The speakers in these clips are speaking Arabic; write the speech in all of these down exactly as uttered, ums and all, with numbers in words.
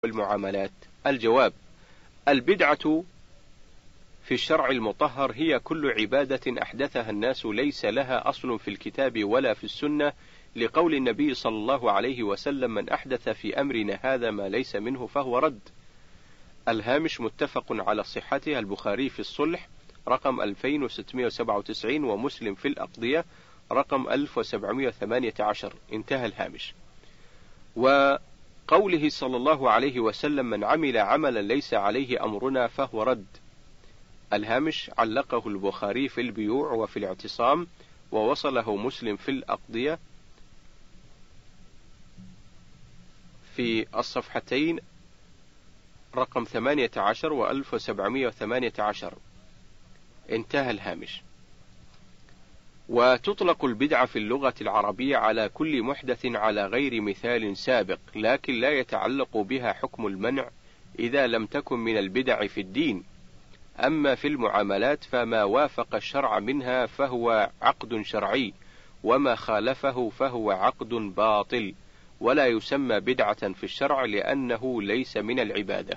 والمعاملات. الجواب: البدعة في الشرع المطهر هي كل عبادة أحدثها الناس ليس لها أصل في الكتاب ولا في السنة، لقول النبي صلى الله عليه وسلم: من أحدث في أمرنا هذا ما ليس منه فهو رد. الهامش متفق على صحته، البخاري في الصلح رقم ألفين وستمائة وسبعة وتسعين ومسلم في الأقضية رقم ألف وسبعمائة وثمانية عشر. انتهى الهامش. وقوله صلى الله عليه وسلم: من عمل عملا ليس عليه أمرنا فهو رد. الهامش علقه البخاري في البيوع وفي الاعتصام، ووصله مسلم في الأقضية في الصفحتين رقم ثمانية عشر وألف وسبعمائة وثمانية عشر. انتهى الهامش. وتطلق البدعة في اللغة العربية على كل محدث على غير مثال سابق، لكن لا يتعلق بها حكم المنع إذا لم تكن من البدع في الدين. أما في المعاملات فما وافق الشرع منها فهو عقد شرعي، وما خالفه فهو عقد باطل، ولا يسمى بدعة في الشرع لأنه ليس من العبادة.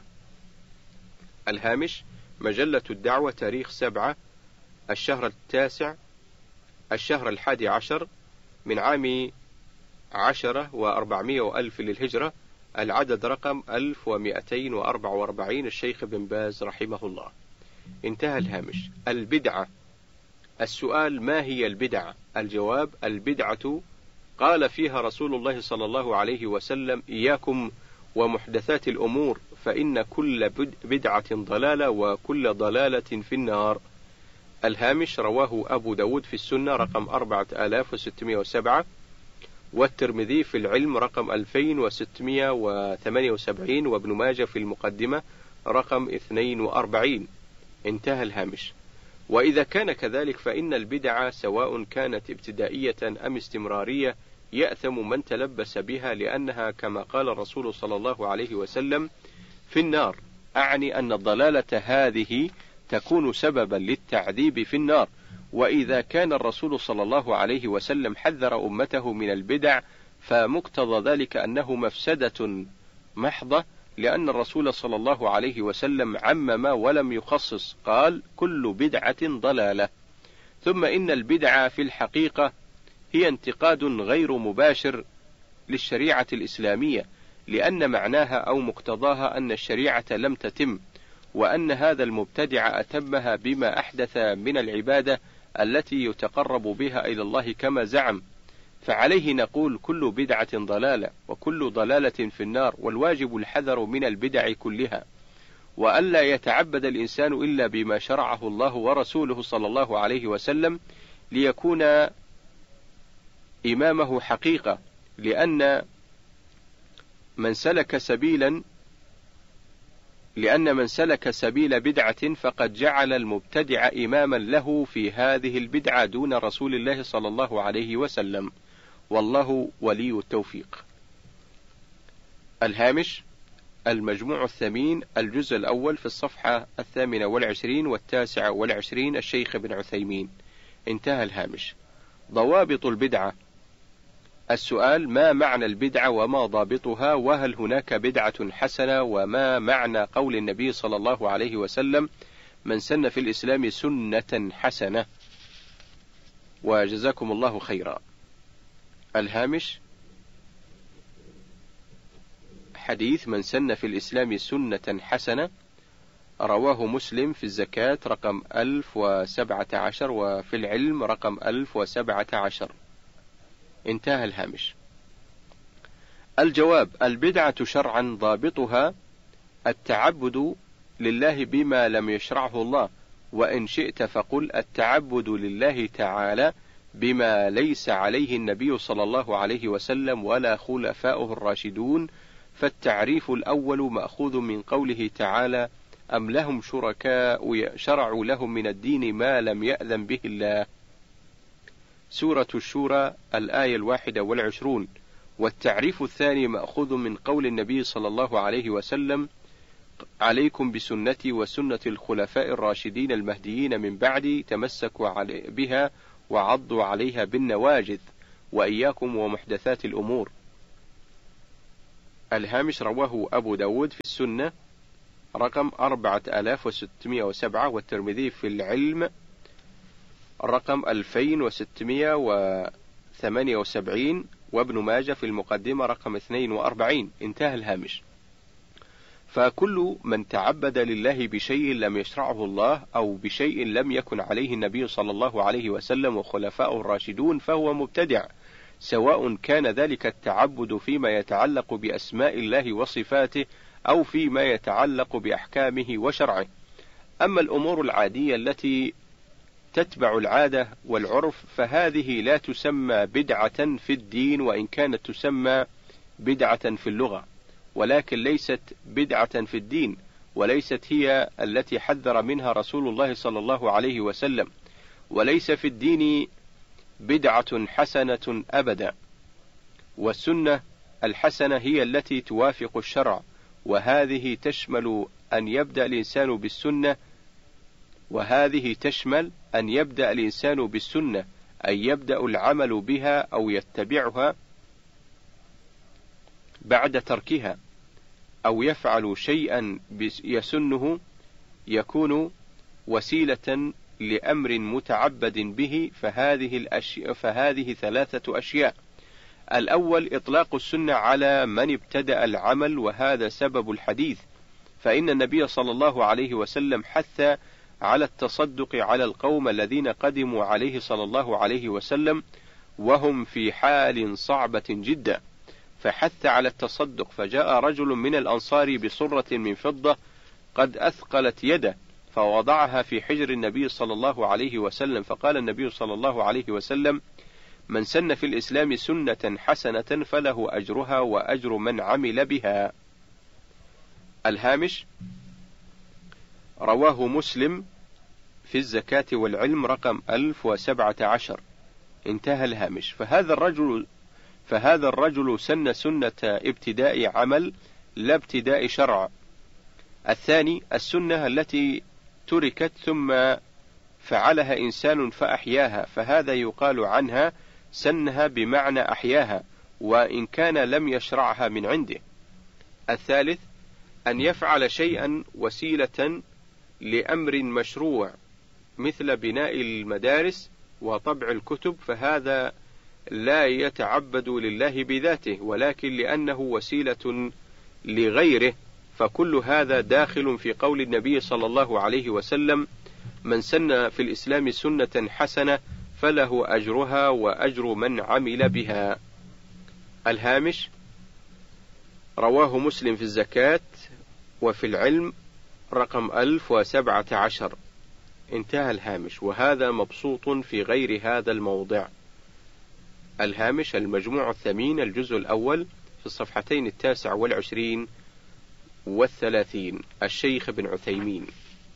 الهامش: مجلة الدعوة تاريخ سبعة الشهر التاسع الشهر الحادي عشر من عام عشرة وأربعمائة وألف للهجرة، العدد رقم ألف ومئتين وأربعة وأربعين، الشيخ بن باز رحمه الله. انتهى الهامش. البدعة. السؤال: ما هي البدعة؟ الجواب: البدعة قال فيها رسول الله صلى الله عليه وسلم: إياكم ومحدثات الأمور فإن كل بدعة ضلالة وكل ضلالة في النار. الهامش: رواه أبو داود في السنة رقم أربعة آلاف وستمائة وسبعة، والترمذي في العلم رقم ألفين وستمائة وثمانية وسبعين، وابن ماجه في المقدمة رقم اثنين وأربعين. انتهى الهامش. وإذا كان كذلك فإن البدعة سواء كانت ابتدائية أم استمرارية يأثم من تلبس بها، لأنها كما قال الرسول صلى الله عليه وسلم: في النار، أعني أن الضلالة هذه تكون سببا للتعذيب في النار. وإذا كان الرسول صلى الله عليه وسلم حذر أمته من البدع فمقتضى ذلك أنه مفسدة محضة، لأن الرسول صلى الله عليه وسلم عمم ولم يخصص، قال: كل بدعة ضلالة. ثم إن البدعة في الحقيقة هي انتقاد غير مباشر للشريعة الإسلامية، لأن معناها أو مقتضاها أن الشريعة لم تتم، وأن هذا المبتدع أتمها بما أحدث من العبادة التي يتقرب بها إلى الله كما زعم. فعليه نقول: كل بدعة ضلالة وكل ضلالة في النار، والواجب الحذر من البدع كلها، وألا يتعبد الإنسان إلا بما شرعه الله ورسوله صلى الله عليه وسلم ليكون إمامه حقيقة، لأن من سلك سبيلا لأن من سلك سبيل بدعة فقد جعل المبتدع إماما له في هذه البدعة دون رسول الله صلى الله عليه وسلم، والله ولي التوفيق. الهامش: المجموع الثمين، الجزء الأول، في الصفحة الثامنة والعشرين والتاسعة والعشرين، الشيخ بن عثيمين. انتهى الهامش. ضوابط البدعة. السؤال: ما معنى البدعة وما ضابطها، وهل هناك بدعة حسنة، وما معنى قول النبي صلى الله عليه وسلم: من سن في الإسلام سنة حسنة؟ وجزاكم الله خيرا. الهامش: حديث من سن في الإسلام سنة حسنة رواه مسلم في الزكاة رقم ألف وسبعة عشر، وفي العلم رقم ألف وسبعة عشر. انتهى الهامش. الجواب: البدعة شرعا ضابطها التعبد لله بما لم يشرعه الله، وإن شئت فقل التعبد لله تعالى بما ليس عليه النبي صلى الله عليه وسلم ولا خلفاؤه الراشدون. فالتعريف الأول مأخوذ من قوله تعالى: أم لهم شركاء شرعوا لهم من الدين ما لم يأذن به الله، سورة الشورى الآية الواحدة والعشرون. والتعريف الثاني مأخوذ من قول النبي صلى الله عليه وسلم: عليكم بسنتي وسنة الخلفاء الراشدين المهديين من بعدي، تمسكوا بها وعضوا عليها بالنواجذ، وإياكم ومحدثات الأمور. الهامش رواه أبو داود في السنة رقم أربعة آلاف وستمائة وسبعة، والترمذي في العلم رقم ألفين وستمائة وثمانية وسبعين، وابن ماجه في المقدمة رقم اثنين وأربعين. انتهى الهامش. فكل من تعبد لله بشيء لم يشرعه الله أو بشيء لم يكن عليه النبي صلى الله عليه وسلم وخلفاء الراشدون فهو مبتدع، سواء كان ذلك التعبد فيما يتعلق بأسماء الله وصفاته أو فيما يتعلق بأحكامه وشرعه. أما الأمور العادية التي تتبع العادة والعرف فهذه لا تسمى بدعة في الدين، وإن كانت تسمى بدعة في اللغة، ولكن ليست بدعة في الدين، وليست هي التي حذر منها رسول الله صلى الله عليه وسلم. وليس في الدين بدعة حسنة أبدا، والسنة الحسنة هي التي توافق الشرع، وهذه تشمل أن يبدأ الإنسان بالسنة وهذه تشمل أن يبدأ الإنسان بالسنة أي يبدأ العمل بها أو يتبعها بعد تركها، أو يفعل شيئا يسنه يكون وسيلة لأمر متعبد به. فهذه الأشياء فهذه ثلاثة أشياء: الأول إطلاق السنة على من ابتدأ العمل، وهذا سبب الحديث، فإن النبي صلى الله عليه وسلم حث على التصدق على القوم الذين قدموا عليه صلى الله عليه وسلم وهم في حال صعبة جدا، فحث على التصدق، فجاء رجل من الأنصار بصرة من فضة قد أثقلت يده فوضعها في حجر النبي صلى الله عليه وسلم، فقال النبي صلى الله عليه وسلم: من سن في الإسلام سنة حسنة فله أجرها وأجر من عمل بها. الهامش رواه مسلم في الزكاة والعلم رقم ألف وسبعة عشر. انتهى الهامش. فهذا الرجل فهذا الرجل سن سنة ابتداء عمل لا ابتداء شرع. الثاني السنة التي تركت ثم فعلها إنسان فأحياها، فهذا يقال عنها سنها بمعنى أحياها وإن كان لم يشرعها من عنده. الثالث أن يفعل شيئا وسيلة لأمر مشروع مثل بناء المدارس وطبع الكتب، فهذا لا يتعبد لله بذاته ولكن لأنه وسيلة لغيره، فكل هذا داخل في قول النبي صلى الله عليه وسلم: من سن في الإسلام سنة حسنة فله أجرها وأجر من عمل بها. الهامش رواه مسلم في الزكاة وفي العلم رقم ألف وسبعة عشر. انتهى الهامش، وهذا مبسوط في غير هذا الموضع. الهامش المجموع الثمين الجزء الأول في الصفحتين التاسع والعشرين والثلاثين، الشيخ بن عثيمين.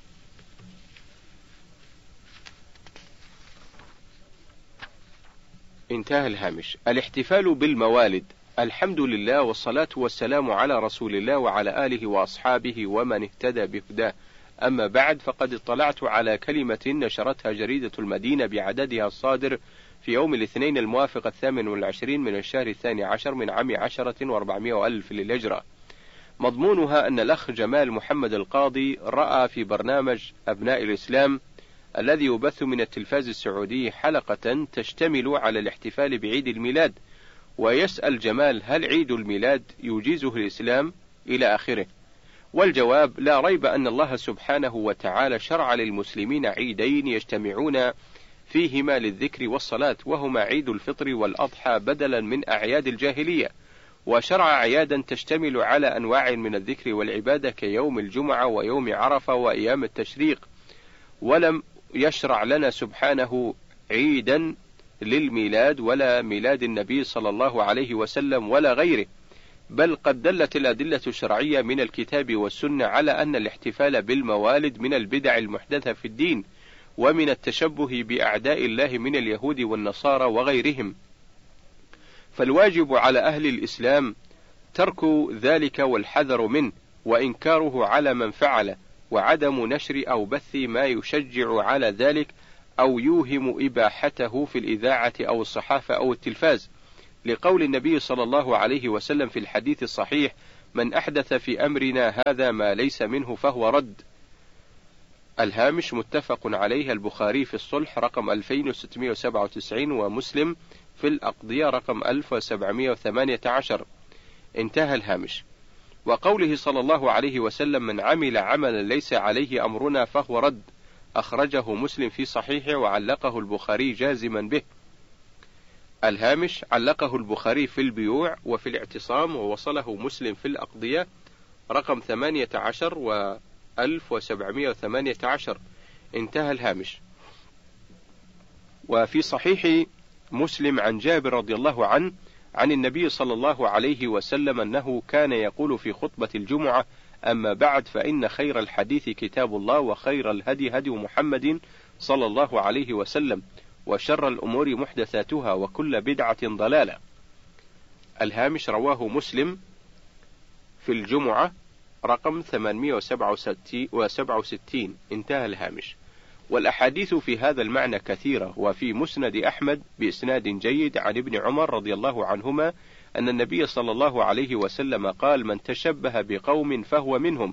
انتهى الهامش. الاحتفال بالموالد. الحمد لله والصلاة والسلام على رسول الله وعلى آله وأصحابه ومن اهتدى بهداه. أما بعد، فقد اطلعت على كلمة نشرتها جريدة المدينة بعددها الصادر في يوم الاثنين الموافق الثامن والعشرين من الشهر الثاني عشر من عام عشرة وأربعمائة ألف للهجرة. مضمونها أن الأخ جمال محمد القاضي رأى في برنامج أبناء الإسلام الذي يبث من التلفاز السعودي حلقة تشتمل على الاحتفال بعيد الميلاد، ويسأل جمال: هل عيد الميلاد يجيزه الإسلام؟ إلى آخره. والجواب: لا ريب أن الله سبحانه وتعالى شرع للمسلمين عيدين يجتمعون فيهما للذكر والصلاة، وهما عيد الفطر والأضحى بدلا من أعياد الجاهلية، وشرع أعيادا تشتمل على أنواع من الذكر والعبادة كيوم الجمعة ويوم عرفة وأيام التشريق، ولم يشرع لنا سبحانه عيدا للميلاد ولا ميلاد النبي صلى الله عليه وسلم ولا غيره، بل قد دلت الأدلة الشرعية من الكتاب والسنة على أن الاحتفال بالموالد من البدع المحدثة في الدين ومن التشبه بأعداء الله من اليهود والنصارى وغيرهم، فالواجب على أهل الإسلام ترك ذلك والحذر منه وإنكاره على من فعله، وعدم نشر أو بث ما يشجع على ذلك أو يوهم إباحته في الإذاعة أو الصحافة أو التلفاز، لقول النبي صلى الله عليه وسلم في الحديث الصحيح: من أحدث في أمرنا هذا ما ليس منه فهو رد. الهامش متفق عليه البخاري في الصلح رقم ألفين وستمائة وسبعة وتسعين، ومسلم في الأقضية رقم ألف وسبعمائة وثمانية عشر. انتهى الهامش. وقوله صلى الله عليه وسلم: من عمل عملا ليس عليه أمرنا فهو رد، أخرجه مسلم في صحيحه وعلقه البخاري جازما به. الهامش علقه البخاري في البيوع وفي الاعتصام، ووصله مسلم في الأقضية رقم ثمانية عشر وألف وسبعمائة وثمانية عشر. انتهى الهامش. وفي صحيح مسلم عن جابر رضي الله عنه عن النبي صلى الله عليه وسلم أنه كان يقول في خطبة الجمعة: أما بعد، فإن خير الحديث كتاب الله، وخير الهدي هدي محمد صلى الله عليه وسلم، وشر الأمور محدثاتها، وكل بدعة ضلالة. الهامش رواه مسلم في الجمعة رقم ثمانمائة وسبعة وستين. انتهى الهامش. والأحاديث في هذا المعنى كثيرة. وفي مسند أحمد بإسناد جيد عن ابن عمر رضي الله عنهما أن النبي صلى الله عليه وسلم قال: من تشبه بقوم فهو منهم.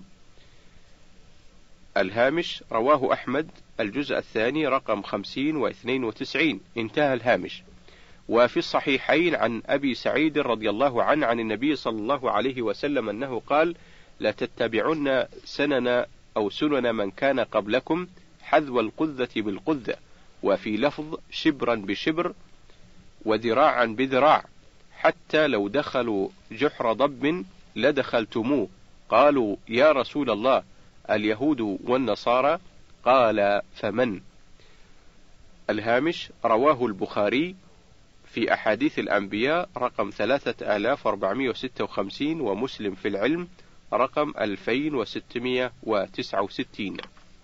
الهامش رواه أحمد الجزء الثاني رقم خمسين واثنين وتسعين. انتهى الهامش. وفي الصحيحين عن أبي سعيد رضي الله عنه عن النبي صلى الله عليه وسلم أنه قال: لا تتبعن سنن أو سنن من كان قبلكم حذو القذة بالقذة، وفي لفظ شبرا بشبر وذراعا بذراع، حتى لو دخلوا جحر ضب لدخلتموه. قالوا: يا رسول الله، اليهود والنصارى؟ قال: فمن؟ الهامش رواه البخاري في أحاديث الأنبياء رقم ثلاثة آلاف وأربعمائة وستة وخمسين، ومسلم في العلم رقم ألفين وستمائة وتسعة وستين.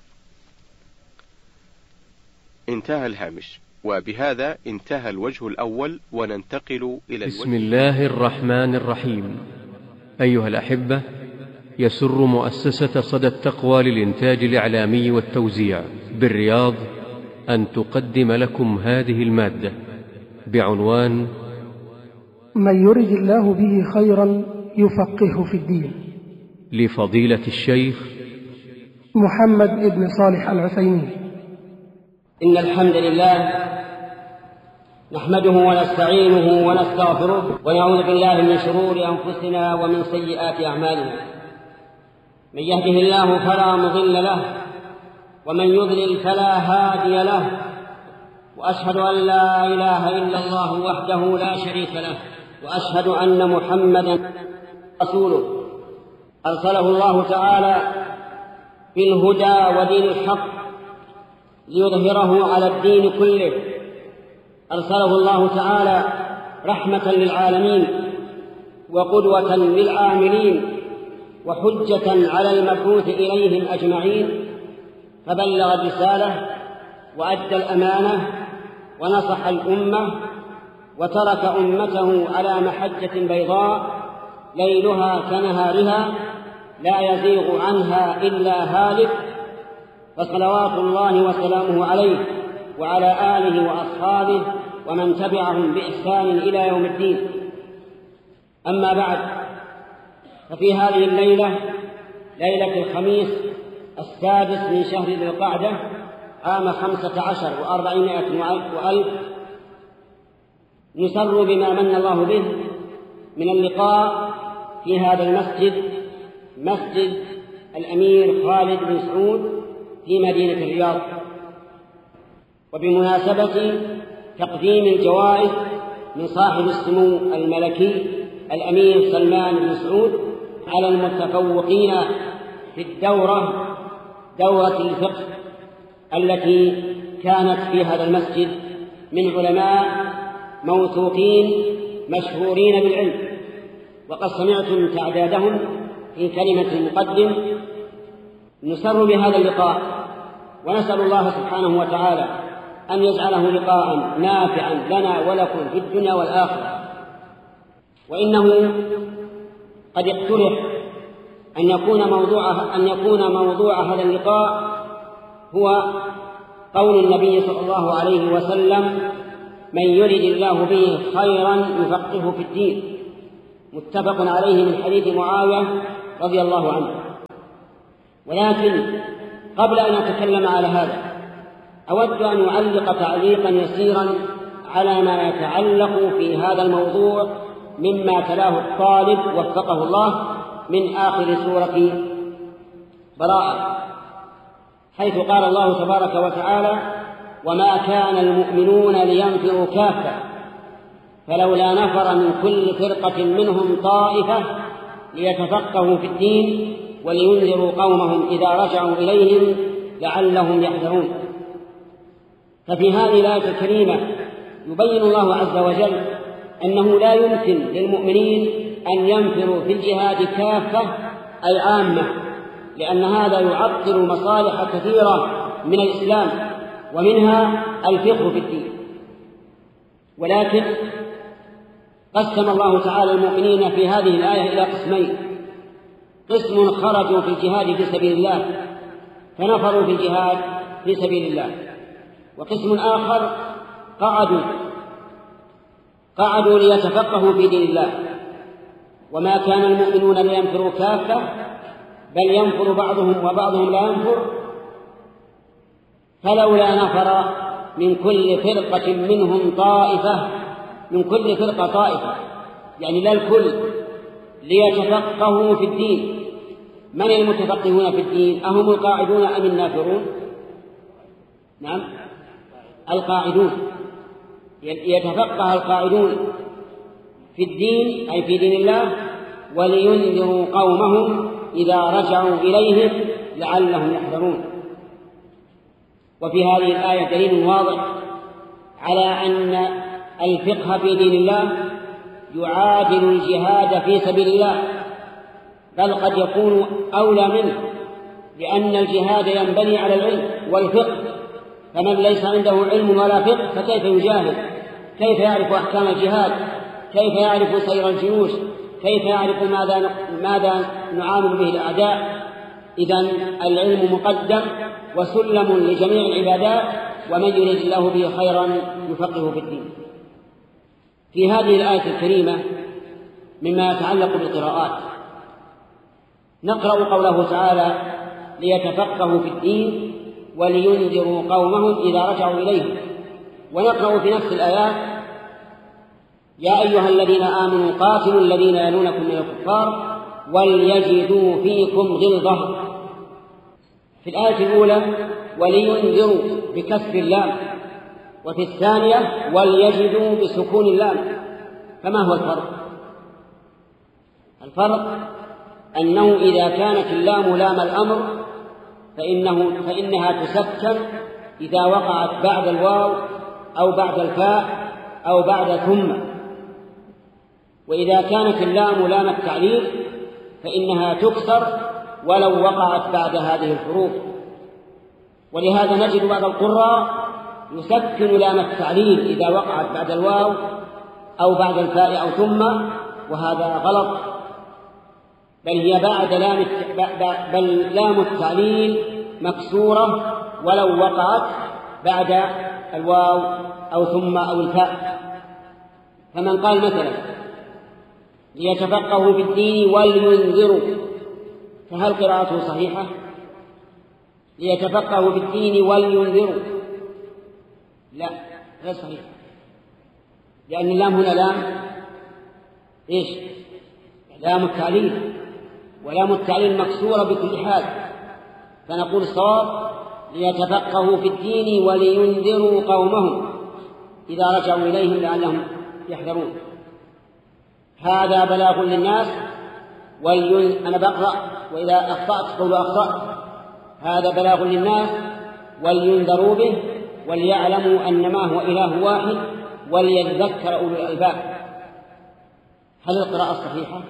انتهى الهامش. وبهذا انتهى الوجه الأول، وننتقل إلى الوجه. بسم الله الرحمن الرحيم. أيها الأحبة، يسر مؤسسة صدى التقوى للإنتاج الإعلامي والتوزيع بالرياض أن تقدم لكم هذه المادة بعنوان: من يرد الله به خيرا يفقهه في الدين، لفضيلة الشيخ محمد ابن صالح العثيمين. إن الحمد لله نحمده ونستعينه ونستغفره، ونعوذ بالله من شرور أنفسنا ومن سيئات أعمالنا. من يهده الله فلا مضل له، ومن يضلل فلا هادي له، وأشهد أن لا إله إلا الله وحده لا شريك له، وأشهد أن محمدا رسوله أرسله الله تعالى بالهدى ودين الحق ليظهره على الدين كله. أرسله الله تعالى رحمة للعالمين، وقدوة للعاملين، وحجة على المبعوث إليهم أجمعين، فبلغ الرسالة وأدى الأمانة ونصح الأمة، وترك أمته على محجة بيضاء ليلها كنهارها لا يزيغ عنها إلا هالك، فصلوات الله وسلامه عليه وعلى آله وأصحابه ومن تبعهم بإحسان إلى يوم الدين. أما بعد، ففي هذه الليلة، ليلة الخميس السادس من شهر ذي القعدة عام خمسة عشر وأربعمائة وألف، نسر بما من الله به من اللقاء في هذا المسجد، مسجد الأمير خالد بن سعود في مدينة الرياض، وبمناسبة تقديم الجوائز من صاحب السمو الملكي الأمير سلمان بن سعود على المتفوقين في الدورة دورة الفقه التي كانت في هذا المسجد من علماء موثوقين مشهورين بالعلم، وقد سمعتم تعدادهم في كلمة المقدم. نسر بهذا اللقاء، ونسأل الله سبحانه وتعالى أن يجعله لقاء نافعا لنا ولكم في الدنيا والآخرة. وإنه قد اقترح أن يكون موضوع أن يكون موضوع هذا اللقاء هو قول النبي صلى الله عليه وسلم: من يرد الله به خيرا يفقهه في الدين، متفق عليه من حديث معاوية رضي الله عنه. ولكن قبل أن أتكلم على هذا أود أن أعلق تعليقا يسيرا على ما يتعلق في هذا الموضوع مما تلاه الطالب وفقه الله من آخر سورة براءة، حيث قال الله تبارك وتعالى: وما كان المؤمنون لينفروا كافة فلولا نفر من كل فرقة منهم طائفة ليتفقهوا في الدين ولينذروا قومهم إذا رجعوا إليهم لعلهم يحذرون. ففي هذه الآية الكريمة يبين الله عز وجل أنه لا يمكن للمؤمنين أن ينفروا في الجهاد كافة أي عامة، لأن هذا يعطل مصالح كثيرة من الإسلام ومنها الفقه في الدين. ولكن قسم الله تعالى المؤمنين في هذه الآية إلى قسمين: قسم خرجوا في الجهاد في سبيل الله فنفروا في الجهاد في سبيل الله، وقسم آخر قعدوا قعدوا ليتفقهوا في دين الله. وما كان المؤمنون لينفروا كافة بل ينفر بعضهم وبعضهم لا ينفر فلولا نفر من كل فرقة منهم طائفة، من كل فرقة طائفة يعني لا الكل، ليتفقهوا في الدين. من المتفقهون في الدين؟ أهم القاعدون أم النافرون؟ نعم القاعدون. يتفقه القاعدون في الدين أي في دين الله ولينذروا قومهم إذا رجعوا إليهم لعلهم يحذرون. وفي هذه الآية دليل واضح على أن الفقه في دين الله يعادل الجهاد في سبيل الله، بل قد يكون أولى منه، لأن الجهاد ينبني على العلم والفقه، فمن ليس عنده علم ولا فقه فكيف يجاهد؟ كيف يعرف أحكام الجهاد؟ كيف يعرف سير الجيوش؟ كيف يعرف ماذا ماذا نعامل به الأعداء؟ إذن العلم مقدم وسلم لجميع العبادات، ومن يريد الله به خيرا يفقهه في الدين. في هذه الآية الكريمة مما يتعلق بالقراءات نقرأ قوله تعالى: ليتفقهوا في الدين ولينذروا قومهم إذا رجعوا إليهم. ونقرأ في نفس الآيات: يا أيها الذين آمنوا قاتلوا الذين يلونكم من الكفار وليجدوا فيكم غلظة. في الآية الأولى ولينذروا بكسر اللام، وفي الثانية وليجدوا بسكون اللام. فما هو الفرق؟ الفرق أنه إذا كانت اللام لام الأمر فإنه فإنها تسكن إذا وقعت بعد الواو أو بعد الفاء أو بعد ثم، وإذا كانت اللام لام التعليل فإنها تكسر ولو وقعت بعد هذه الحروف. ولهذا نجد بعض القراء يسكن لام التعليل إذا وقعت بعد الواو أو بعد الفاء أو ثم، وهذا غلط، بل هي بعد لام بل لام التعليل مكسورة ولو وقعت بعد الواو أو ثم أو الفاء. فمن قال مثلا ليتفقهوا في الدين ولينذروا، فهل قراءته صحيحة؟ ليتفقهوا في الدين ولينذروا لا، غير صحيح، لأن اللام هنا لام إيش؟ لام التعليل، ولام التعليل مكسورة بكل حال، فنقول الصواب ليتفقهوا في الدين ولينذروا قومهم إذا رجعوا إليهم لعلهم يحذرون. هذا بلاغ للناس ولين... أنا بقرأ وإذا أخطأت قولوا أخطأت. هذا بلاغ للناس ولينذروا به وليعلموا أن ما هو إله واحد وليذكر أولو الألباب. هل القراءة الصحيحة؟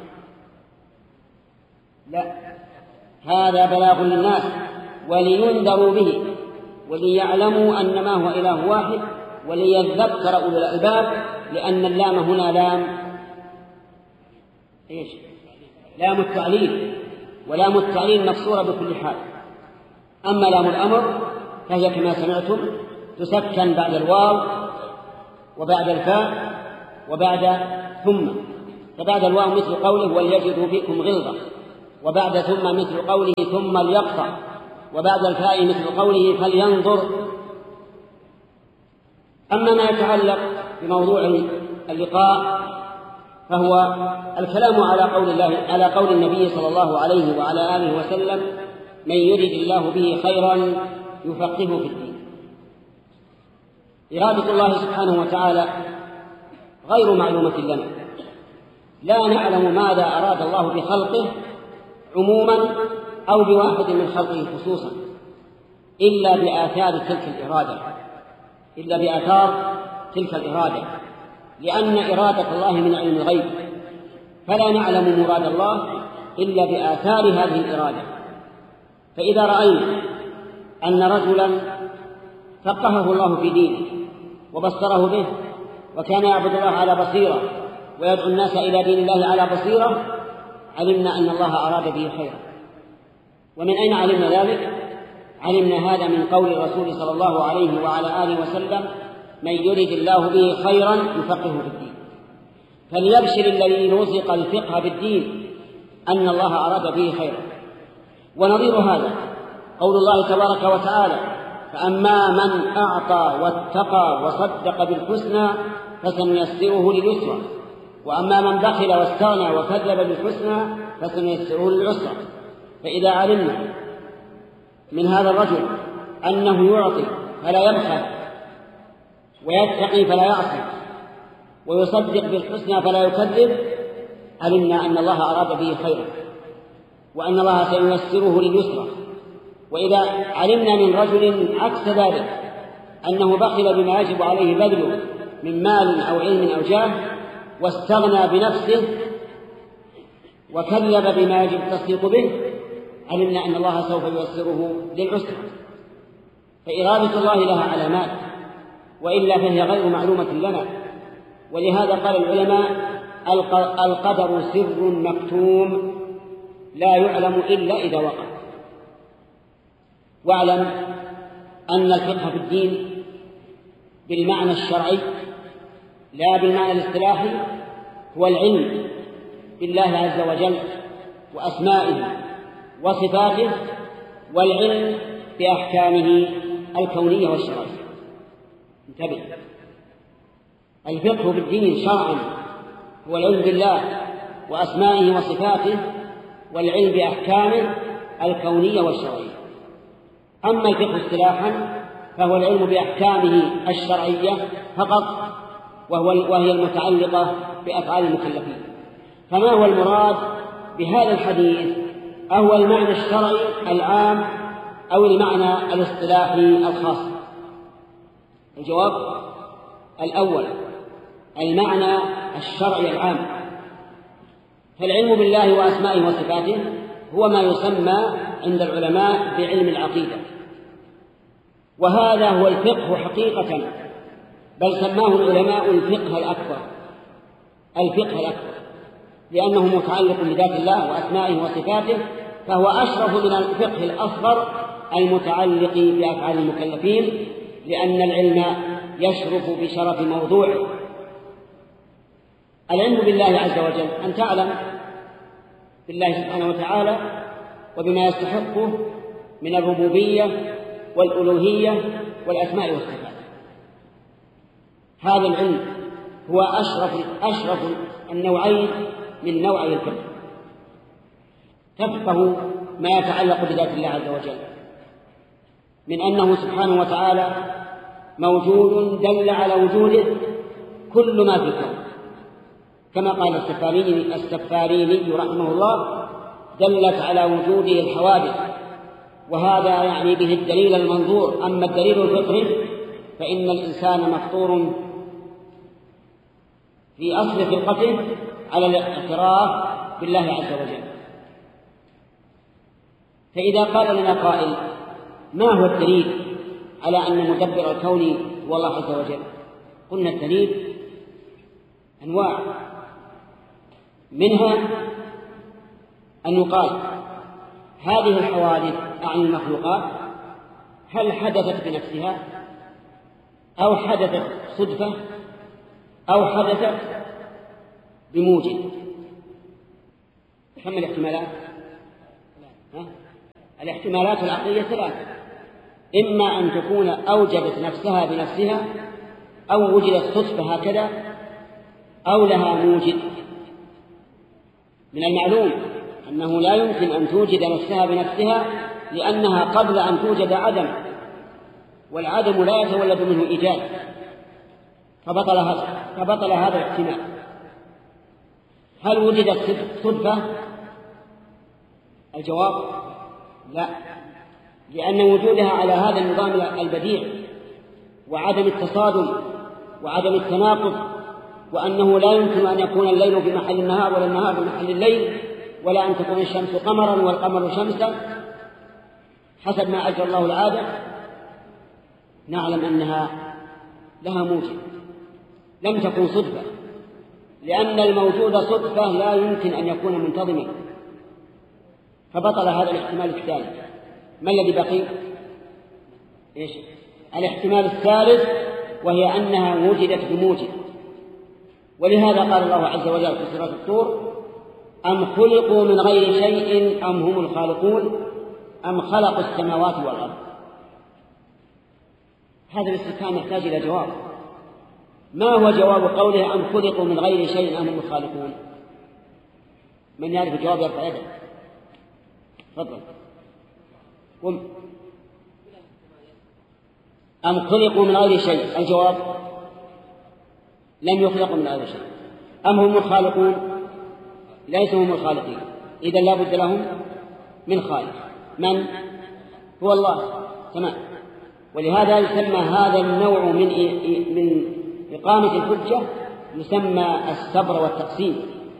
لا، هذا بلاغ للناس ولينذروا به وليعلموا أن ما هو إله واحد وليذكر أولو الألباب، لأن اللام هنا لام إيش؟ لام التعليل، ولام التعليل مكسورة بكل حال. أما لام الأمر فهي كما سمعتم تسكن بعد الواو وبعد الفاء وبعد ثم، فبعد الواو مثل قوله وليجدوا فيكم غلظة، وبعد ثم مثل قوله ثم ليقطع، وبعد الفاء مثل قوله فلينظر. أما ما يتعلق بموضوع اللقاء فهو الكلام على قول الله على قول النبي صلى الله عليه وعلى آله وسلم: من يرد الله به خيرا يفقهه في الدين. إرادة الله سبحانه وتعالى غير معلومة لنا، لا نعلم ماذا أراد الله بخلقه عموما أو بواحد من خلقه خصوصا إلا بآثار تلك الإرادة إلا بآثار تلك الإرادة لأن إرادة الله من علم الغيب، فلا نعلم مراد الله إلا بآثار هذه الإرادة. فإذا رأينا أن رجلا فقهه الله في دينه وبصره به وكان يعبد الله على بصيرة ويدعو الناس إلى دين الله على بصيرة، علمنا أن الله أراد به خيرا. ومن أين علمنا ذلك؟ علمنا هذا من قول الرسول صلى الله عليه وعلى آله وسلم: من يرد الله به خيرا يفقهه في الدين. فليبشر الذي رزق الفقه بالدين أن الله أراد به خيرا. ونظير هذا قول الله تبارك وتعالى: فأما من أعطى واتقى وصدق بالحسنى فسنيسره لليسرى، وأما من بخل واستغنى وكذب بالحسنى فسنيسره للعسرى. فإذا علمنا من هذا الرجل أنه يعطي فلا يبخل، ويتقي فلا يعصي، ويصدق بالحسنى فلا يكذب، علمنا أن الله أراد به خيرا وأن الله سييسره لليسرى. وإذا علمنا من رجل عكس ذلك أنه بخل بما يجب عليه بذله من مال أو علم أو جاه واستغنى بنفسه وكذب بما يجب التصديق به، علمنا أن الله سوف ييسره للعسرى. فإرادة الله لها علامات، وإلا فهي غير معلومة لنا. ولهذا قال العلماء: القدر سر مكتوم لا يعلم إلا إذا وقع. واعلم أن الفقه في الدين بالمعنى الشرعي لا بالمعنى الاصطلاحي هو العلم بالله عز وجل وأسمائه وصفاته، والعلم بأحكامه الكونية والشرعية. انتبه، الفقه في الدين شرعا هو العلم بالله وأسمائه وصفاته والعلم بأحكامه الكونية والشرعية. أما الفقه اصطلاحا فهو العلم بأحكامه الشرعية فقط، وهو وهي المتعلقة بأفعال المكلفين. فما هو المراد بهذا الحديث؟ أهو المعنى الشرعي العام أو المعنى الاصطلاحي الخاص؟ الجواب الأول، المعنى الشرعي العام. فالعلم بالله وأسمائه وصفاته هو ما يسمى عند العلماء بعلم العقيدة، وهذا هو الفقه حقيقة، بل سماه العلماء الفقه الأكبر الفقه الأكبر لأنه متعلق بذات الله وأسمائه وصفاته، فهو أشرف من الفقه الأصغر المتعلق بأفعال المكلفين، لأن العلم يشرف بشرف موضوعه. العلم بالله عز وجل أن تعلم بالله سبحانه وتعالى وبما يستحقه من الربوبية والألوهية والأسماء والصفات. هذا العلم هو أشرف أشرف النوعين من نوعي الفقه. تفقه ما يتعلق بذات الله عز وجل من أنه سبحانه وتعالى موجود دل على وجوده كل ما في الكون، كما قال السفاريني السفاريني رحمه الله: دلت على وجوده الحوادث، وهذا يعني به الدليل المنظور. أما الدليل الفطري فإن الإنسان مفطور في أصل خلقته على الاعتراف بالله عز وجل. فإذا قال لنا قائل: ما هو الدليل على أن مدبر الكون هو الله عز وجل؟ قلنا الدليل أنواع، منها أن يقال: هذه الحوادث عن المخلوقات هل حدثت بنفسها أو حدثت صدفة أو حدثت بموجب. كم الاحتمالات؟ ها؟ الاحتمالات العقلية ثلاثة: إما أن تكون أوجدت نفسها بنفسها، أو وجدت صدفة هكذا، أو لها موجد. من المعلوم أنه لا يمكن أن توجد نفسها بنفسها، لأنها قبل أن توجد عدم، والعدم لا يتولد منه إيجاد، فبطل هذا فبطل هذا الاحتمال. هل وجدت صدفة؟ الجواب لا، لأن وجودها على هذا النظام البديع، وعدم التصادم وعدم التناقض، وأنه لا يمكن أن يكون الليل في محل النهار ولا النهار في محل الليل، ولا أن تكون الشمس قمرا والقمر شمسا حسب ما أجرى الله العادة، نعلم أنها لها موجب، لم تكن صدفة، لأن الموجود صدفة لا يمكن أن يكون منتظما، فبطل هذا الاحتمال الثالث. ما الذي بقي؟ إيش؟ الاحتمال الثالث، وهي أنها وجدت بموجب. ولهذا قال الله عز وجل في سورة الطور: أم خلقوا من غير شيء أم هم الخالقون أم خلقوا السماوات والأرض. هذا الاستفهام يحتاج إلى جواب. ما هو جواب قوله أم خلقوا من غير شيء أم هم الخالقون؟ من يعرف الجواب يرفع يده. تفضل. قم. أم خلقوا من غير شيء، الجواب لم يخلقوا من غير شيء. أم هم الخالقون، ليسوا هم الخالقين، إذن لا بد لهم من خالق. من هو الله؟ تمام. ولهذا يسمى هذا النوع من من إقامة الحجة يسمى الصبر والتقسيم،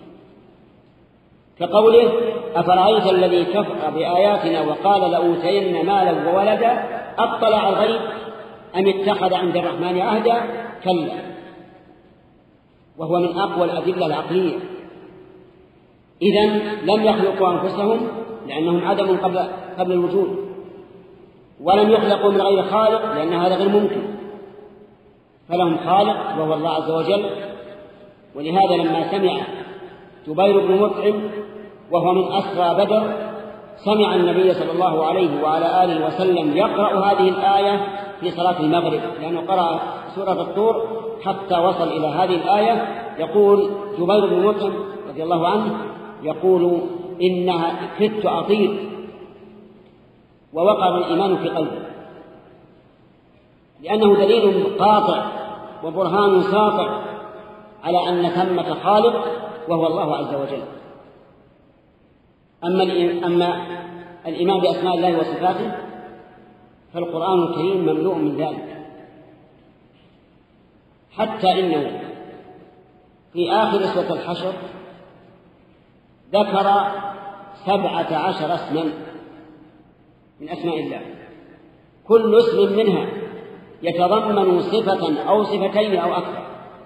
كقوله: أفرأيت الذي كفر بآياتنا وقال لأوتين مالا وولدا أطلع الغيب أم اتخذ عند الرحمن عهدا؟ كلا. وهو من أقوى الأدلة العقلية. إذن لم يخلقوا أنفسهم لأنهم عدم قبل قبل الوجود، ولم يخلقوا من غير خالق لأن هذا غير ممكن، فلهم خالق وهو الله عز وجل. ولهذا لما سمع جبير بن مطعم وهو من أسرى بدر سمع النبي صلى الله عليه وعلى آله وسلم يقرأ هذه الآية في صلاة المغرب، لأنه قرأ سورة الطور حتى وصل إلى هذه الآية. يقول جبير بن مطعم رضي الله عنه يقول: إنها كدت أطير، ووقع الإيمان في قلبه، لأنه دليل قاطع وبرهان ساطع على أن ثمة خالق وهو الله عز وجل. أما أما الإيمان بأسماء الله وصفاته فالقرآن الكريم مملوء من ذلك، حتى إنه في آخر سورة الحشر ذكر سبعة عشر اسما من أسماء الله، كل اسم منها يتضمن صفة أو صفتين أو أكثر.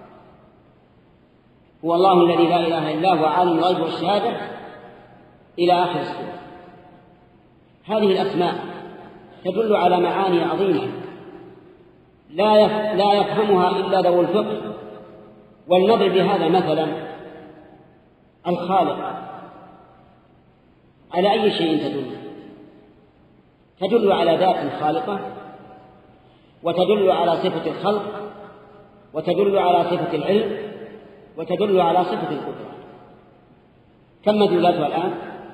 هو الله الذي لا إله إلا هو عالم الغيب والشهادة إلى آخر السورة. هذه الأسماء تدل على معاني عظيمة لا لا يفهمها إلا ذو الفقه. ولنضرب بهذا مثلا: الخالق على أي شيء تدل؟ تدل على ذات خالقة، وتدل على صفة الخلق، وتدل على صفة العلم، وتدل على صفة القدرة. كم مدلولاتها الآن؟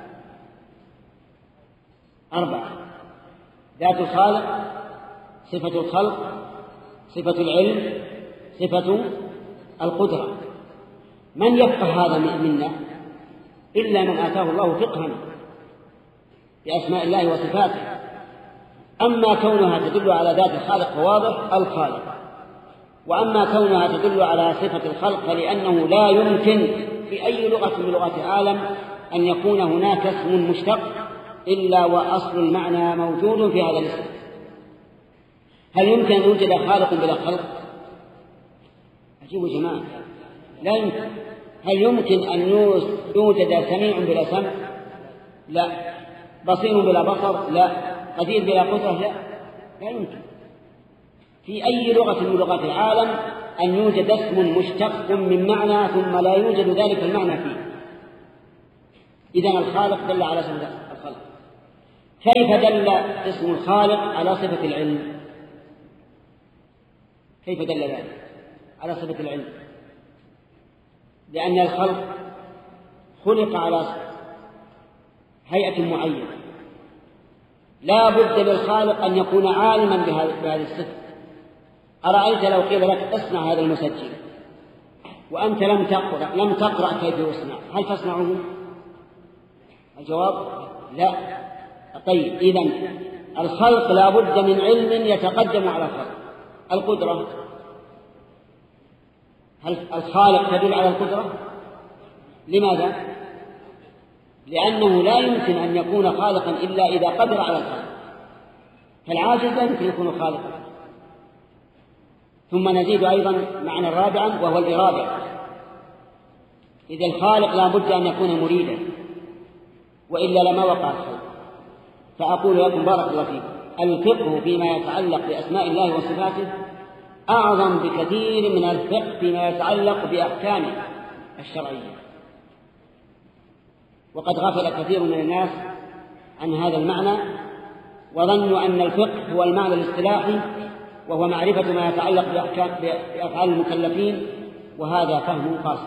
أربعة: ذات الخالق، صفة الخلق، صفة العلم، صفة القدرة. من يفقه هذا منا إلا من آتاه الله فقها بأسماء الله وصفاته. أما كونها تدل على ذات الخالق فواضح الخالق، وأما كونها تدل على صفة الخلق فلأنه لا يمكن في أي لغة من لغات العالم أن يكون هناك اسم مشتق إلا وأصل المعنى موجود في هذا الاسم. هل يمكن أن يوجد خالق بلا خلق؟ عجيب يا جماعة، لا يمكن. هل يمكن أن يوجد سميع بلا سمع؟ لا. بصير بلا بصر؟ لا. قدير بلا قدرة؟ لا، لا يمكن. في أي لغة من لغات العالم أن يوجد اسم مشتق من معنى ثم لا يوجد ذلك المعنى فيه. إذن الخالق دل على صفة الخلق. كيف دل اسم الخالق على صفة العلم؟ كيف دل ذلك على صفة العلم؟ لأن الخلق خلق على هيئة معينة، لا بد للخالق أن يكون عالما بهذه الصفة. أرأيت لو قيل لك اصنع هذا المسجل وأنت لم تقرأ لم تقرأ كيف يصنع، هل تصنعه؟ الجواب لا. طيب، إذن الخلق لا بد من علم يتقدم على الخلق. القدرة، هل الخالق تدل على القدرة؟ لماذا؟ لأنه لا يمكن أن يكون خالقا إلا إذا قدر على الخلق، فالعاجز لا يمكن يكون خالقا. ثم نزيد أيضا معنى رابعا وهو الإرادة. إذا الخالق لا بد أن يكون مريدا، وإلا لما وقع الخلق. فأقول لكم بارك الله فيكم، الفقه فيما يتعلق بأسماء الله وصفاته أعظم بكثير من الفقه فيما يتعلق بأحكامه الشرعية. وقد غفل كثير من الناس عن هذا المعنى وظنوا أن الفقه هو المعنى الاصطلاحي، وهو معرفة ما يتعلق بأفعال المكلفين، وهذا فهم قاصر.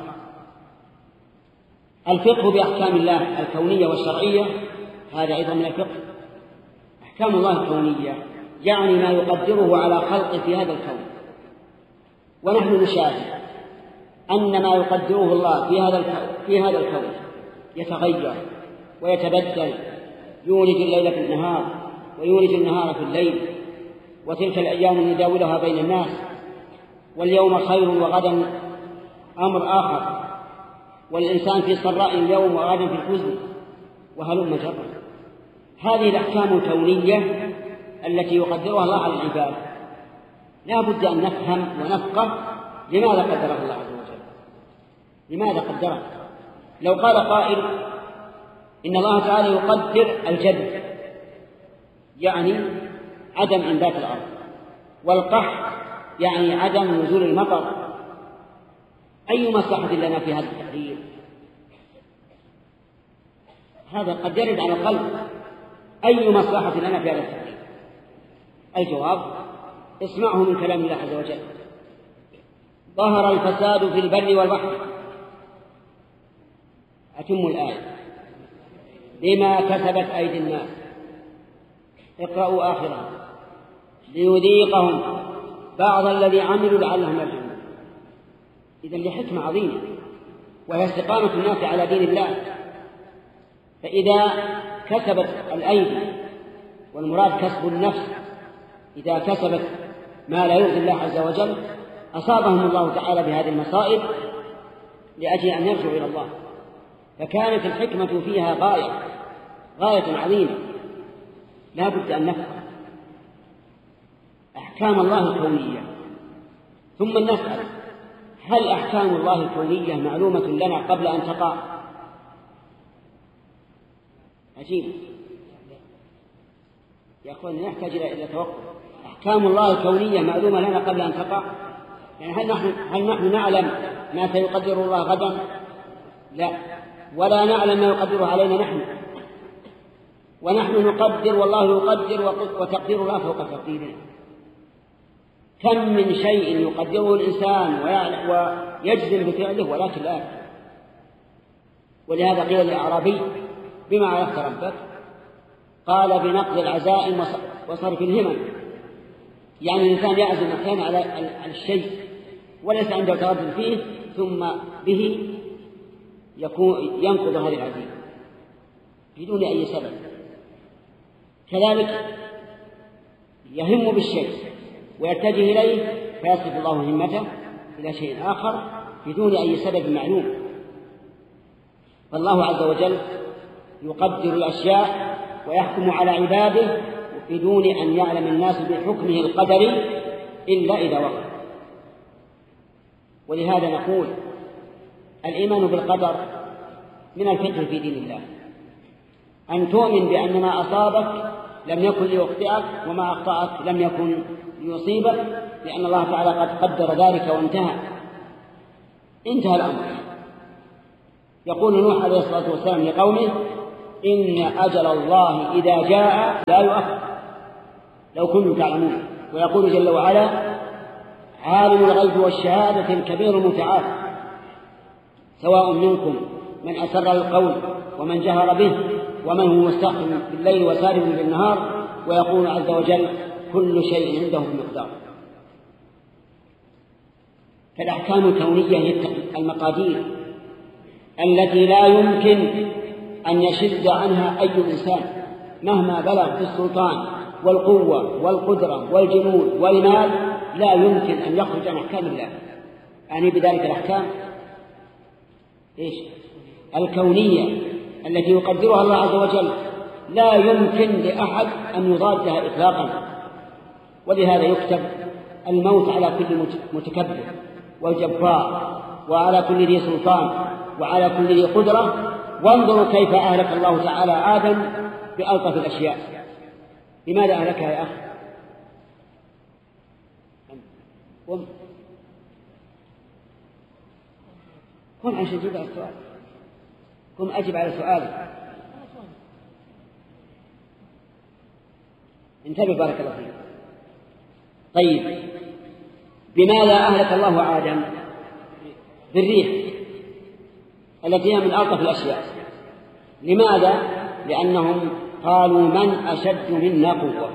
الفقه بأحكام الله الكونية والشرعية هذا أيضا من الفقه. أحكام الله الكونية يعني ما يقدره على خلقه في هذا الكون، ونحن نشاهد أن ما يقدره الله في هذا الكون في هذا الكون يتغير ويتبدل، يولج الليل في النهار ويولج النهار في الليل، وتلك الأيام نداولها بين الناس، واليوم خير وغدا أمر آخر، والإنسان في سراء اليوم وغدا في الحزن، وهلم جرا. هذه الأحكام الكونية التي يقدرها الله على العباد لا بد أن نفهم ونفقه لماذا قدرها الله عز وجل، لماذا قدرها. لو قال قائل إن الله تعالى يقدر الجد، يعني عدم إنبات الأرض، والقحط يعني عدم نزول المطر، أي مصلحة لنا في هذا التقدير؟ هذا قد يرد على القلب، أي مصلحة لنا في هذا التقدير؟ الجواب اسمعه من كلام الله عز وجل: ظهر الفساد في البر والبحر. أتم الآية: بما كسبت أيدي الناس. اقرأوا آخرها: ليذيقهم بعض الذي عملوا لعلهم يرجعون. إذن لحكمة عظيمة، وهي استقامة الناس على دين الله. فإذا كسبت الأيدي، والمراد كسب النفس، إذا كسبت ما لا يرضي الله عز وجل أصابهم الله تعالى بهذه المصائب لأجل أن يرجعوا إلى الله. فكانت الحكمة فيها غاية غاية عظيمة، لا بد أن نفهم أحكام الله الكونية. ثم نسأل: هل أحكام الله الكونية معلومة لنا قبل أن تقع؟ عجيب يا أخوان، نحتاج إلى توقف. أحكام الله الكونية معلومة لنا قبل أن تقع؟ يعني هل نحن, هل نحن نعلم ما سيقدر الله غدا؟ لا، ولا نعلم ما يقدره علينا نحن، ونحن نقدر والله يقدر، وتقدير الله فوق تقديرنا. كم من شيء يقدره الإنسان ويجزم بفعله ولكن لا يفعل. ولهذا قيل للأعرابي: بما عرفت ربك؟ قال: بنقض العزائم وصرف الهمم. يعني الإنسان يعزم أحيانا على الشيء وليس عنده تردد فيه، ثم به يكون ينقض هذه العزيمة بدون أي سبب. كذلك يهم بالشيء ويتجه إليه فيصرف الله همته إلى شيء آخر بدون أي سبب معلوم. فالله عز وجل يقدر الأشياء ويحكم على عباده بدون أن يعلم الناس بحكمه القدري إلا إذا وقع. ولهذا نقول: الإيمان بالقدر من الفقه في دين الله، أن تؤمن بأن ما أصابك لم يكن ليخطئك، وما أخطأك لم يكن يصيبك، لأن الله تعالى قد قدر ذلك وانتهى انتهى الأمر. يقول نوح عليه الصلاة والسلام لقومه: إن أجل الله إذا جاء لا يؤخر لو كنتم تعلمون. ويقول جل وعلا: عالم الغيب والشهادة الكبير المتعال سواء منكم من أسر القول ومن جهر به ومن هو مستخف بالليل وسارب بالنهار. ويقول عز وجل: كل شيء عنده بمقدار. فالأحكام الكونية هي المقادير التي لا يمكن أن يشد عنها أي إنسان مهما بلغ في السلطان والقوة والقدرة والجنود والمال، لا يمكن أن يخرج عن أحكام الله. يعني بذلك الأحكام إيش؟ الكونية التي يقدرها الله عز وجل، لا يمكن لأحد أن يضادها إطلاقا. ولهذا يكتب الموت على كل متكبر والجبار وعلى كل ذي سلطان وعلى كل ذي قدرة. وانظروا كيف أهلك الله تعالى آدم بألطف الأشياء. لماذا أهلكها يا أخي؟ قم قم عشان تجيب على السؤال. قم أجب على سؤالي. انتبه بارك الله فيك. طيب، بماذا أهلك الله آدم؟ بالريح التي هي من ألطف الأشياء. لماذا؟ لأنهم قالوا: من أشد منا قوة،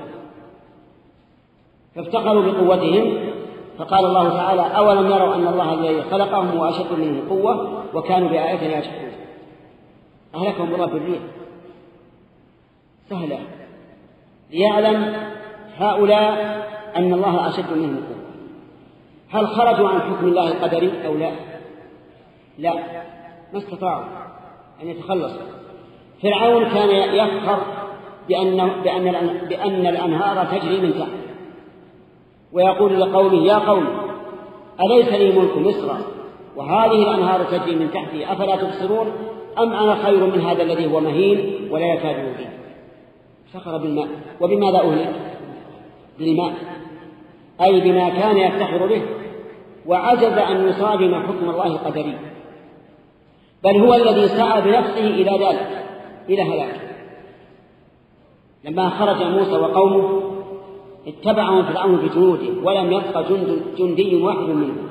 فافتخروا بقوتهم. فقال الله تعالى: أولم يروا أن الله الذي خلقهم وأشد منهم قوة وكانوا بآياتنا يجحدون. أهلكهم الله بالريح سهلة، ليعلم هؤلاء أن الله أشد منهم قوة. هل خرجوا عن حكم الله القدري أو لا؟ لا، ما استطاعوا أن يتخلصوا. فرعون كان يفخر بأن, بأن, بأن الأنهار تجري من تحت، ويقول لقومه: يا قوم أليس لي ملك مصر وهذه الأنهار تجري من تحتي أفلا تبصرون أم أنا خير من هذا الذي هو مهين ولا يكاد يبين. فخر بالماء. وبماذا أهلك؟ بالماء، أي بما كان يفتخر به، وعجز أن يصادم حكم الله القدري، بل هو الذي سعى بنفسه إلى ذلك، إلى هلاك. لما خرج موسى وقومه اتبعهم فرعون بجنوده ولم يبق جند جندي واحد منهم.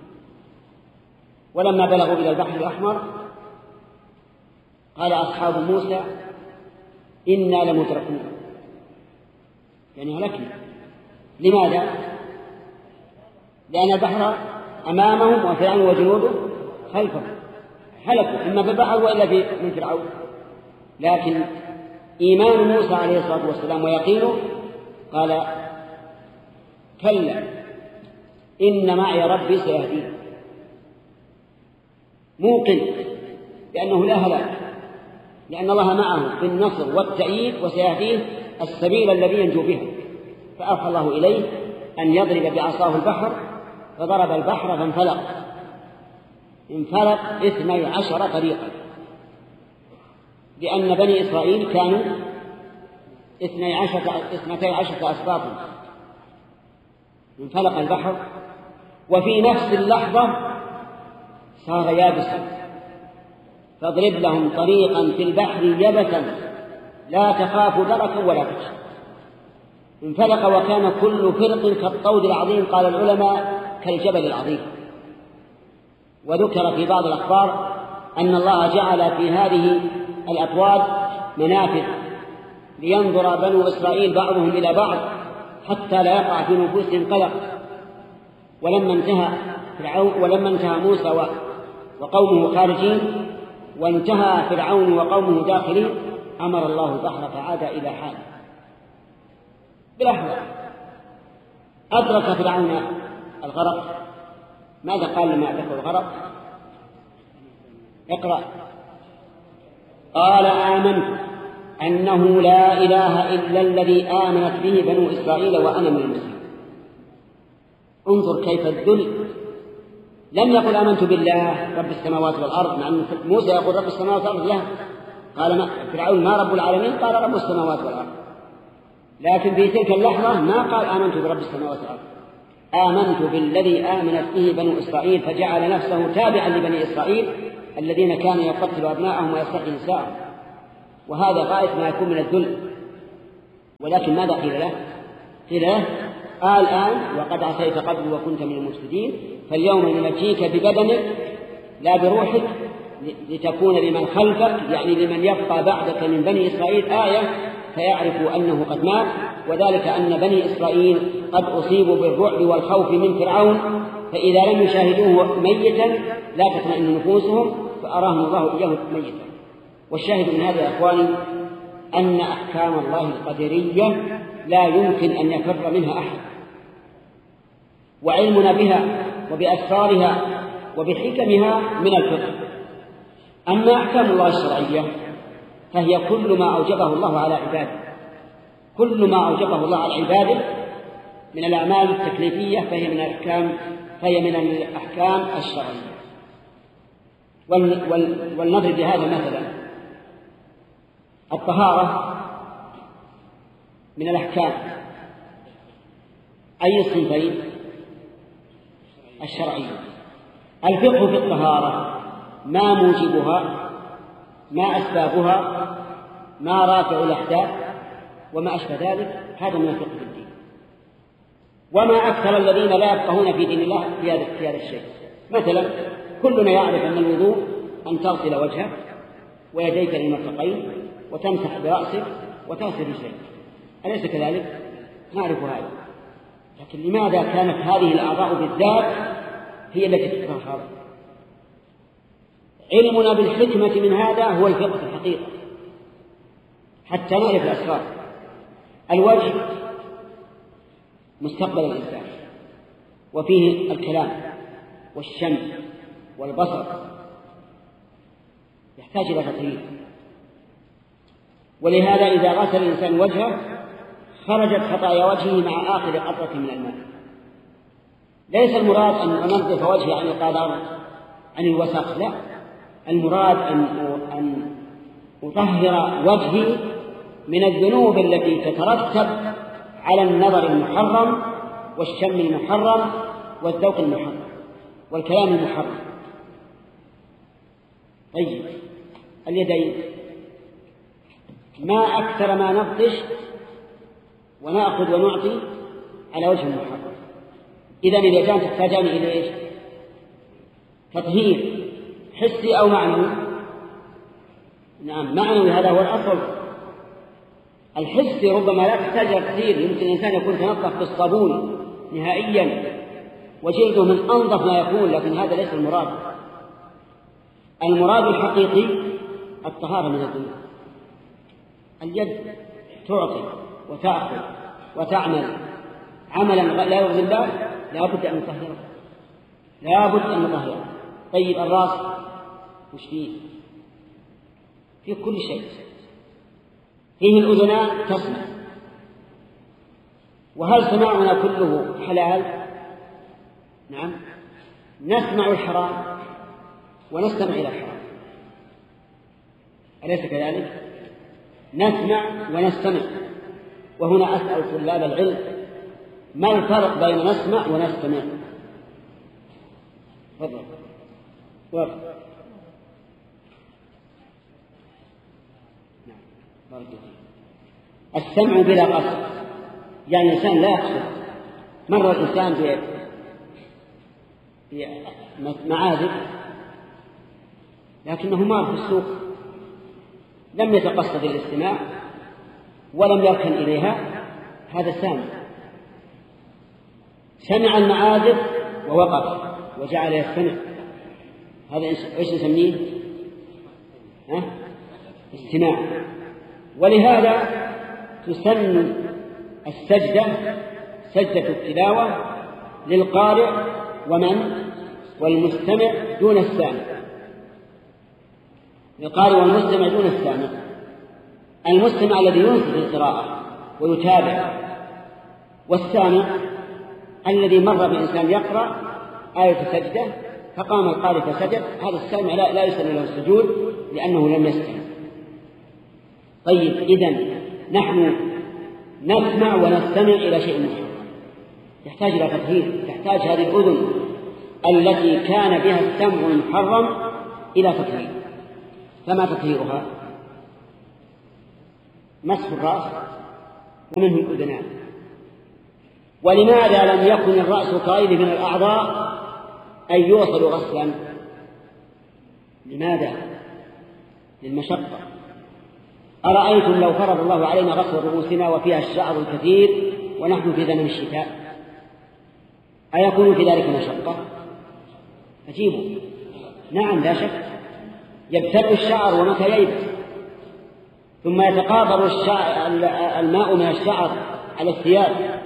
ولما بلغوا إلى البحر الأحمر قال أصحاب موسى: إنا لمدركون، يعني هلكنا. لماذا؟ لأن البحر أمامهم وفرعون وجنوده خلفهم، هلكوا إما بالبحر وإلا من فرعون. لكن إيمان موسى عليه الصلاة والسلام ويقينه قال: كلا إن معي ربي سيهدين. موقن بأنه لا هلاك، لأن الله معه بالنصر والتأييد وسيهديه السبيل الذي ينجو به. فأوحى الله إليه أن يضرب بعصاه البحر، فضرب البحر فانفلق انفلق اثني عشر طريقا، لأن بني إسرائيل كانوا اثني عشر اثنتي عشرة أسباطا. انفلق البحر، وفي نفس اللحظة صار يابسا. فاضرب لهم طريقا في البحر يبسا لا تخاف دركا ولا تخشى. انفلق وكان كل فرق كالطود العظيم، قال العلماء كالجبل العظيم. وذكر في بعض الأخبار أن الله جعل في هذه الأطواد منافذ لينظر بنو إسرائيل بعضهم إلى بعض حتى لا يقع في نفوسهم قلق. ولما انتهى فرعون ولما انتهى موسى وقومه خارجين وانتهى فرعون وقومه داخلين، أمر الله البحر فعاد إلى حاله بلحظة. أدرك فرعون الغرق. ماذا قال لما أدركه الغرق؟ اقرأ. قال: آمنت أنه لا إله إلا الذي آمنت به بنو إسرائيل وأنا من المسلمين. انظر كيف الذل. لم يقل آمنت بالله رب السماوات والأرض، مع أن موسى يقول رب السماوات والأرض له. قال ما فرعون: ما رب العالمين؟ قال: رب السماوات والأرض. لكن في تلك اللحظة ما قال آمنت برب السماوات والأرض، آمنت بالذي آمنت به بنو إسرائيل، فجعل نفسه تابعا لبني إسرائيل الذين كانوا يقتلوا أبناءهم ويستحيي نساءهم، وهذا غاية ما يكون من الذل. ولكن ماذا قيل له؟ قيل له آه الآن وقد عصيت قبل وكنت من المفسدين، فاليوم ننجيك ببدنك لا بروحك لتكون لمن خلفك، يعني لمن يبقى بعدك من بني إسرائيل آية فيعرفوا أنه قد مات، وذلك أن بني إسرائيل قد أصيبوا بالرعب والخوف من فرعون، فإذا لم يشاهدوه ميتا لا تطمئن نفوسهم، فأراهم الله إياه ميتا. والشاهد من هذا يا أخواني أن أحكام الله القدرية لا يمكن أن يفر منها أحد، وعلمنا بها وبأسرارها وبحكمها من الفقه. أما أحكام الله الشرعية فهي كل ما أوجبه الله على عباده، كل ما أوجبه الله على عباده من الأعمال التكليفية فهي من الأحكام فهي من الأحكام الشرعية. ولنضرب بهذا مثلا، الطهارة من الأحكام أي الصنفين؟ الشرعية. الفقه في الطهارة ما موجبها، ما أسبابها، ما رافع الأحداث وما أشبه ذلك، هذا من الفقه في الدين. وما أكثر الذين لا يفقهون في دين الله في هذا في هذا الشيء. مثلا كلنا يعرف أن الوضوء أن تغسل وجهك ويديك للمرفقين وتمسح برأسك وتغسل رجليك، أليس كذلك؟ نعرف هذا، لكن لماذا كانت هذه الأعضاء بالذات هي التي تتطهر؟ علمنا بالحكمة من هذا هو الفقه في الحقيقة حتى نعرف الأسرار. الوجه مستقبل الإنسان وفيه الكلام والشم والبصر، يحتاج إلى تطهير، ولهذا إذا غسل الإنسان وجهه خرجت خطايا وجهه مع آخر قطرة من الماء. ليس المراد أن ننظف وجهه عن القذر عن الوسخ، لا، المراد أن أطهر وجهي من الذنوب التي تترتب على النظر المحرم والشم المحرم والذوق المحرم والكلام المحرم. طيب اليدين ما أكثر ما نبطش ونأخذ ونعطي على وجه المحرم. إذن اليدان تحتاجان إلى إيش؟ تطهير حسي أو معنوي؟ نعم معنوي، هذا هو الأصل. الحسي ربما لا تحتاج إلى تطهير، يمكن الإنسان يكون تنظف بالصابون نهائيا وجلده من أنظف ما يكون، لكن هذا ليس المراد. المراد الحقيقي الطهارة من الذنوب. اليد تعطي وتأخذ وتعمل عملا لا يرضي الله، لا بد أن نطهره، لا بد أن نطهره. طيب الرأس وش فيه؟ فيه كل شيء، فيه الأذنان تسمع، وهل سماعنا كله حلال؟ نعم، نسمع الحرام ونستمع إلى الحرام، أليس كذلك؟ نسمع ونستمع. وهنا أسأل طلاب العلم ما الفرق بين نسمع ونستمع؟ تفضل. وقف. نعم. بارك الله. السمع بلا قصد، يعني الإنسان لا يقصد. مر الإنسان في في معازف لكنه مار في السوق، لم يتقصد الاستماع ولم يركن إليها، هذا سامع. سمع المعازف ووقف وجعل يستمع، هذا ايش نسميه؟ ها؟ استماع. ولهذا تسن السجدة سجدة التلاوة للقارئ ومن والمستمع دون السامع، للقارئ والمستمع دون السامع. المستمع الذي ينصت القراءة ويتابع، والسامع الذي مر بإنسان يقرأ آية سجدة فقام القارئ فسجد، هذا السامع لا, لا يسن له السجود لأنه لم يستمع. طيب إذن نحن نسمع ونستمع إلى شيء محرم، تحتاج إلى تطهير، تحتاج هذه الأذن التي كان بها السمع المحرم إلى تطهير. فما تطهيرها؟ مسح الرأس ومنه الأذنان. ولماذا لم يكن الرأس كغيره من الأعضاء أن يوصل غسلا؟ لماذا؟ للمشقة. أرأيتم لو فرض الله علينا غسل رؤوسنا وفيها الشعر الكثير ونحن في زمن الشتاء، أيكون في ذلك مشقة؟ أجيبوا نعم لا شك. يبتل الشعر ومتى ييبس، ثم يتقاطر الماء من الشعر على الثياب